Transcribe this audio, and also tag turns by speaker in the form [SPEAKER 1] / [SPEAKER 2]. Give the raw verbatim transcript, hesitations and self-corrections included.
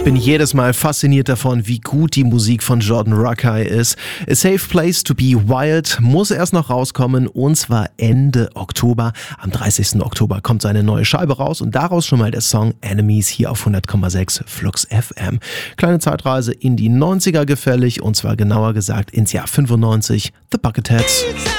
[SPEAKER 1] bin jedes Mal fasziniert davon, wie gut die Musik von Jordan Rakei ist. A Safe Place to Be Wild muss erst noch rauskommen, und zwar Ende Oktober. Am dreißigsten Oktober kommt seine neue Scheibe raus und daraus schon mal der Song Enemies hier auf hundert Komma sechs Flux F M. Kleine Zeitreise in die neunziger gefällig, und zwar genauer gesagt ins Jahr fünfundneunzig, The Bucketheads.